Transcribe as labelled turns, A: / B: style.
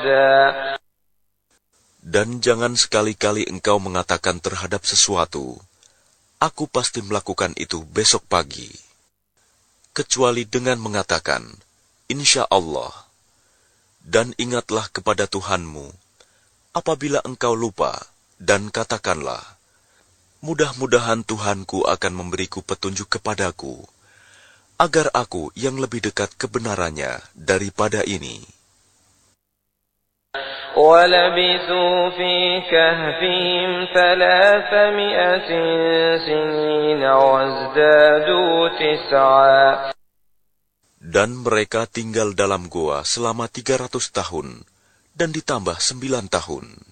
A: Dan jangan sekali-kali engkau mengatakan terhadap sesuatu, aku pasti melakukan itu besok pagi. Kecuali dengan mengatakan, Insya Allah. Dan ingatlah kepada Tuhanmu, apabila engkau lupa, dan katakanlah, mudah-mudahan Tuhanku akan memberiku petunjuk kepadaku, agar aku yang lebih dekat kebenarannya daripada ini.
B: وَلَبِثُوا فِي كَهْفِهِمْ 300 سِنِينَ وَازْدَادُوا 9.
A: Dan mereka tinggal dalam goa selama 300 tahun, dan ditambah 9 tahun.